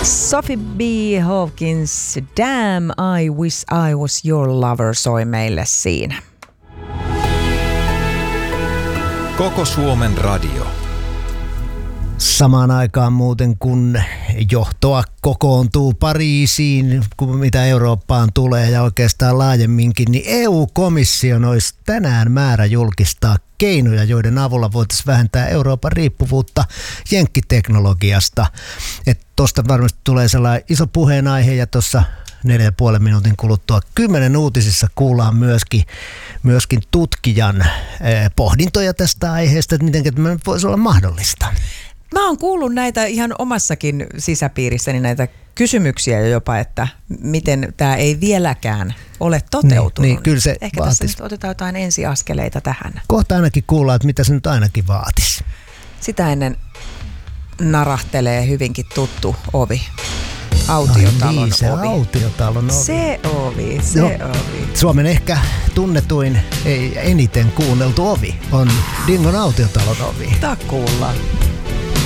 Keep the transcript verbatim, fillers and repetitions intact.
Sophie B. Hawkins, Damn I Wish I Was Your Lover soi meille siinä. Koko Suomen radio. Samaan aikaan muuten, kun johtoa kokoontuu Pariisiin, kun mitä Eurooppaan tulee ja oikeastaan laajemminkin, niin E U-komission olisi tänään määrä julkistaa keinoja, joiden avulla voitaisiin vähentää Euroopan riippuvuutta jenkkiteknologiasta. Tuosta varmasti tulee sellainen iso puheenaihe ja tuossa neljä ja puolen minuutin kuluttua kymmenen uutisissa kuullaan myöskin, myöskin tutkijan eh, pohdintoja tästä aiheesta, että miten tämä voisi olla mahdollista. Mä oon kuullut näitä ihan omassakin sisäpiirissäni näitä kysymyksiä jo jopa, että miten tämä ei vieläkään ole toteutunut. Niin, niin, kyllä se Ehkä vaatisi. tässä nyt otetaan jotain ensiaskeleita tähän. Kohta ainakin kuullaan, että mitä se nyt ainakin vaatisi. Sitä ennen narahtelee hyvinkin tuttu ovi. Autiotalon Ai niin, se ovi. autiotalon ovi. Se ovi, se no, ovi. Suomen ehkä tunnetuin, ei eniten kuunneltu ovi on Dingon autiotalon ovi. Takuulla.